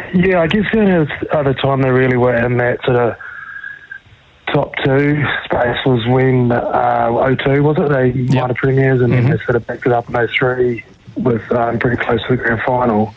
Yeah, I guess the other time they really were in that sort of top two space was when 02, was it? They minor premiers, and then they sort of picked it up in 03 with pretty close to the grand final.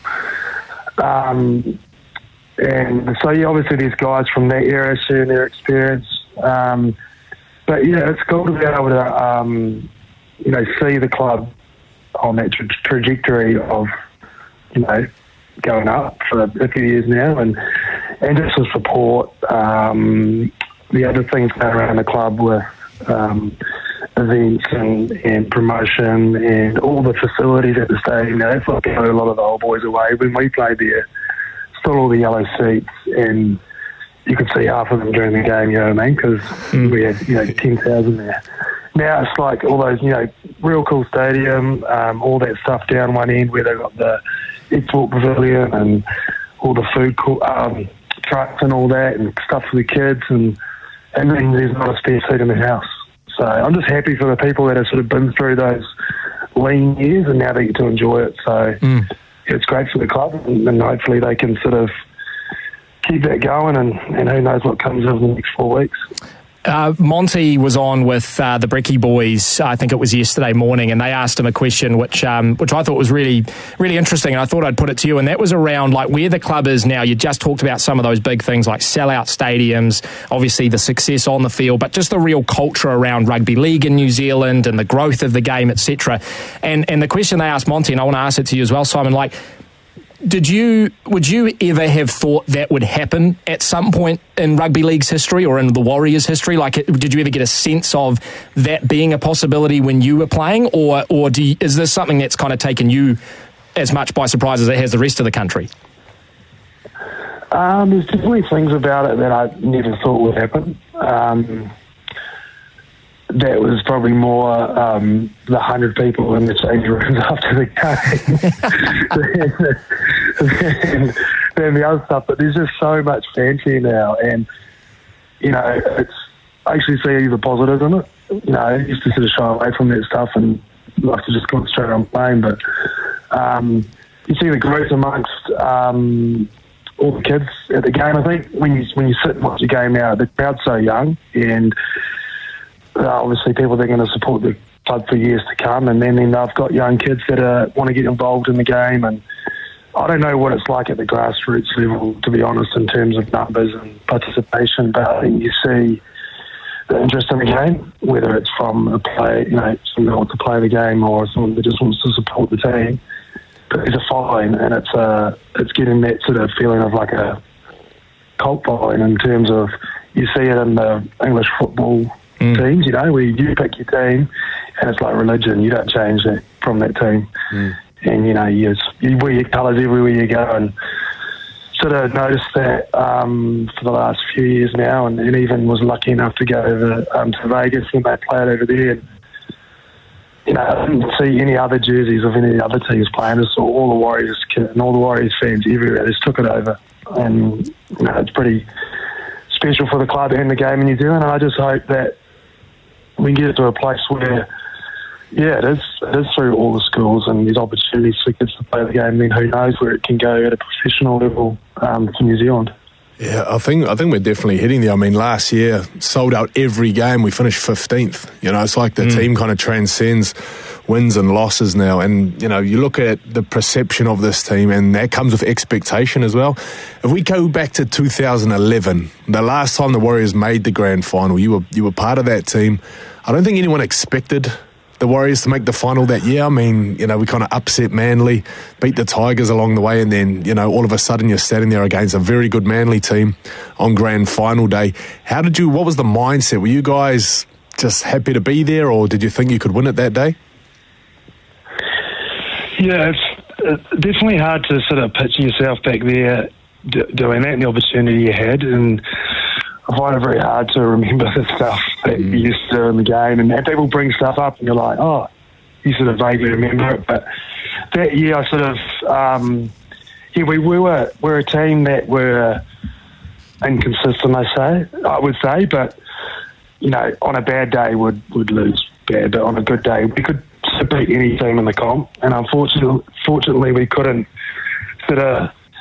And so, yeah, obviously there's guys from that era sharing their experience. But, yeah, it's cool to be able to, see the club on that trajectory of, going up for a few years now, and just to support the other things going around the club with events and promotion and all the facilities at the stadium. That's what got a lot of the old boys away. When we played there, still all the yellow seats, and you could see half of them during the game, you know what I mean? Because we had, 10,000 there. Now it's like all those, real cool stadium, all that stuff down one end where they got the export pavilion and all the food trucks and all that and stuff for the kids, and then there's not a spare seat in the house. So I'm just happy for the people that have sort of been through those lean years and now they get to enjoy it. So it's great for the club, and hopefully they can sort of keep that going, and who knows what comes over the next 4 weeks. Monty was on with the Brekkie boys, I think it was yesterday morning, and they asked him a question which I thought was really, really interesting, and I thought I'd put it to you, and that was around like where the club is now. You just talked about some of those big things like sell-out stadiums, obviously the success on the field, but just the real culture around rugby league in New Zealand and the growth of the game, etc. And the question they asked Monty, and I want to ask it to you as well, Simon, like, would you ever have thought that would happen at some point in rugby league's history or in the Warriors' history? Like, did you ever get a sense of that being a possibility when you were playing, or is this something that's kind of taken you as much by surprise as it has the rest of the country? There's definitely things about it that I never thought would happen. That was probably more the 100 people in the change rooms after the game than the other stuff. But there's just so much fanfare now, and it's I actually see the positives in it. I used to sort of shy away from that stuff and like to just concentrate on playing. But you see the growth amongst all the kids at the game. I think when you sit and watch the game now, the crowd's so young, and obviously people that are going to support the club for years to come, and then I've got young kids that want to get involved in the game, and I don't know what it's like at the grassroots level, to be honest, in terms of numbers and participation, but I think you see the interest in the game, whether it's from a player, someone that wants to play the game or someone that just wants to support the team. But there's a following, and it's getting that sort of feeling of like a cult following in terms of you see it in the English football teams, where you pick your team and it's like religion. You don't change that from that team. And, you wear your colours everywhere you go, and sort of noticed that for the last few years now, and even was lucky enough to go over to Vegas when they played over there. And, I didn't see any other jerseys of any other teams playing. I saw all the Warriors and all the Warriors fans everywhere. They just took it over. And, it's pretty special for the club and the game in New Zealand. And I just hope that we can get it to a place where, it is through all the schools and there's opportunities for kids to play the game. Then who knows where it can go at a professional level for New Zealand. Yeah, I think we're definitely heading there. I mean, last year, sold out every game. We finished 15th. It's like the team kind of transcends wins and losses now. And, you look at the perception of this team, and that comes with expectation as well. If we go back to 2011, the last time the Warriors made the grand final, you were part of that team. I don't think anyone expected the Warriors to make the final that year. I mean, we kind of upset Manly, beat the Tigers along the way, and then, all of a sudden you're standing there against a very good Manly team on grand final day. What was the mindset? Were you guys just happy to be there, or did you think you could win it that day? Yeah, it's definitely hard to sort of picture yourself back there doing that and the opportunity you had, and I find it very hard to remember the stuff that you used to do in the game, and people bring stuff up and you're like, oh, you sort of vaguely remember it. But that year I sort of, we're a team that were inconsistent, I would say, but, on a bad day would lose bad, but on a good day we could beat any team in the comp, and unfortunately we couldn't sort of